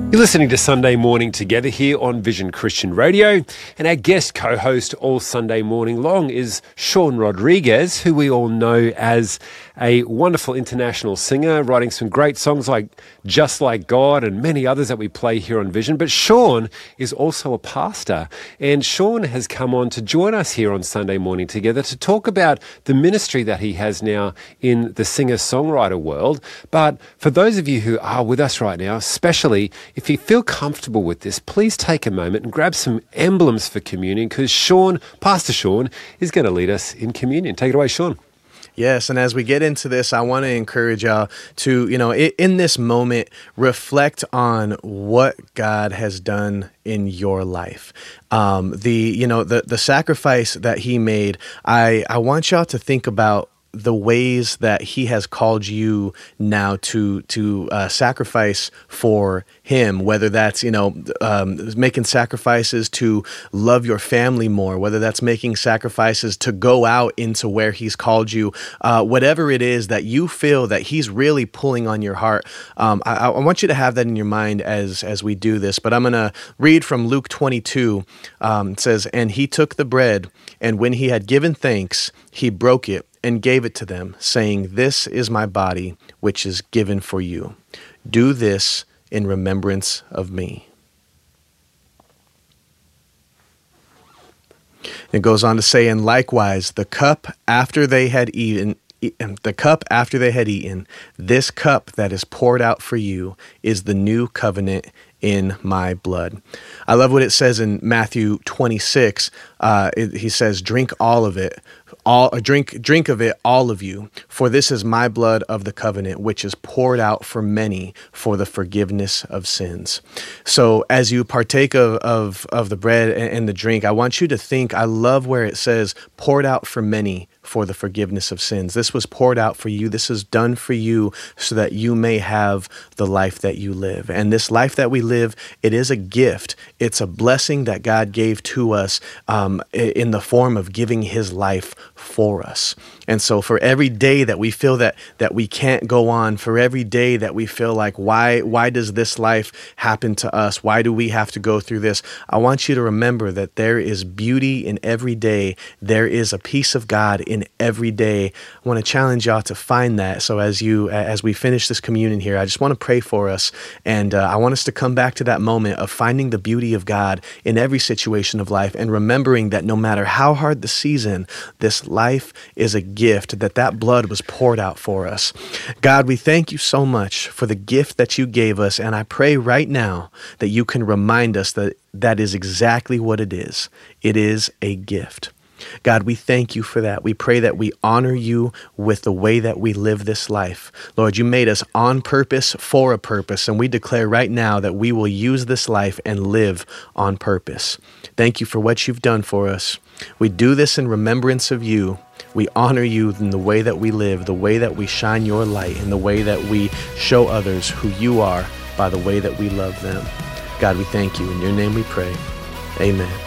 You're listening to Sunday Morning Together here on Vision Christian Radio, and our guest co-host all Sunday morning long is Sean Rodriguez, who we all know as a wonderful international singer, writing some great songs like Just Like God and many others that we play here on Vision. But Sean is also a pastor, and Sean has come on to join us here on Sunday Morning Together to talk about the ministry that he has now in the singer-songwriter world. But for those of you who are with us right now, especially if you feel comfortable with this, please take a moment and grab some emblems for communion, because Sean, Pastor Sean, is going to lead us in communion. Take it away, Sean. Yes, and as we get into this, I want to encourage y'all to, in this moment, reflect on what God has done in your life. The sacrifice that He made. I want y'all to think about the ways that He has called you now to sacrifice for Him, whether that's, making sacrifices to love your family more, whether that's making sacrifices to go out into where He's called you, whatever it is that you feel that He's really pulling on your heart. I want you to have that in your mind as we do this, but I'm going to read from Luke 22. It says, "And He took the bread, and when He had given thanks, He broke it and gave it to them, saying, 'This is my body, which is given for you. Do this in remembrance of me.'" It goes on to say, "And likewise, the cup after they had eaten, this cup that is poured out for you is the new covenant in my blood." I love what it says in Matthew 26. He says, "Drink all of it, drink of it, all of you, for this is my blood of the covenant, which is poured out for many for the forgiveness of sins." So as you partake of the bread and the drink, I want you to think, I love where it says poured out for many for the forgiveness of sins. This was poured out for you. This is done for you so that you may have the life that you live. And this life that we live, it is a gift. It's a blessing that God gave to us in the form of giving His life for us. And so for every day that we feel that we can't go on, for every day that we feel like, why does this life happen to us? Why do we have to go through this? I want you to remember that there is beauty in every day. There is a peace of God in every day. I want to challenge y'all to find that. So as we finish this communion here, I just want to pray for us. And I want us to come back to that moment of finding the beauty of God in every situation of life, and remembering that no matter how hard the season, this life is a gift, that blood was poured out for us. God, we thank you so much for the gift that you gave us, and I pray right now that you can remind us that that is exactly what it is. It is a gift. God, we thank you for that. We pray that we honor you with the way that we live this life. Lord, you made us on purpose for a purpose, and we declare right now that we will use this life and live on purpose. Thank you for what you've done for us. We do this in remembrance of you. We honor you in the way that we live, the way that we shine your light, and the way that we show others who you are by the way that we love them. God, we thank you. In your name we pray. Amen.